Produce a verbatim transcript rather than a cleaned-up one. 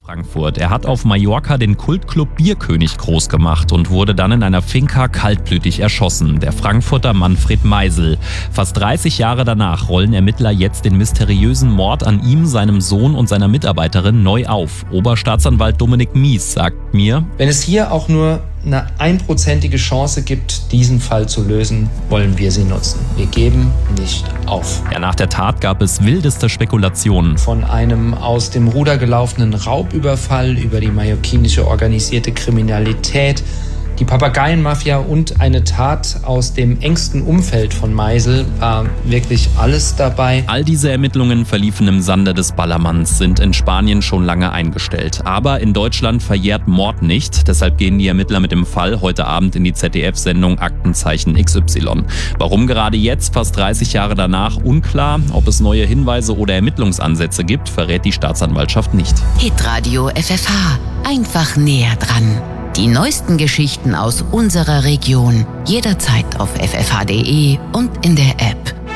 Frankfurt. Er hat auf Mallorca den Kultclub Bierkönig groß gemacht und wurde dann in einer Finca kaltblütig erschossen. Der Frankfurter Manfred Meisel. Fast dreißig Jahre danach rollen Ermittler jetzt den mysteriösen Mord an ihm, seinem Sohn und seiner Mitarbeiterin neu auf. Oberstaatsanwalt Dominik Mies sagt mir: Wenn es hier auch nur eine einprozentige Chance gibt, diesen Fall zu lösen, wollen wir sie nutzen. Wir geben nicht auf. Ja, nach der Tat gab es wildeste Spekulationen. Von einem aus dem Ruder gelaufenen Raubüberfall über die mallorquinische organisierte Kriminalität, die Papageienmafia und eine Tat aus dem engsten Umfeld von Meisel, war wirklich alles dabei. All diese Ermittlungen verliefen im Sande des Ballermanns, sind in Spanien schon lange eingestellt. Aber in Deutschland verjährt Mord nicht. Deshalb gehen die Ermittler mit dem Fall heute Abend in die Z D F-Sendung Aktenzeichen X Y. Warum gerade jetzt, fast dreißig Jahre danach, unklar. Ob es neue Hinweise oder Ermittlungsansätze gibt, verrät die Staatsanwaltschaft nicht. Hitradio F F H. Einfach näher dran. Die neuesten Geschichten aus unserer Region. Jederzeit auf f f h punkt d e und in der App.